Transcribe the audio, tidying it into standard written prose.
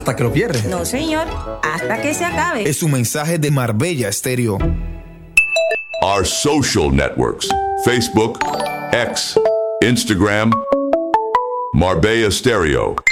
hasta que lo pierdes. No, señor, hasta que se acabe. Es un mensaje de Marbella Stereo. Our social networks: Facebook, X, Instagram, Marbella Stereo.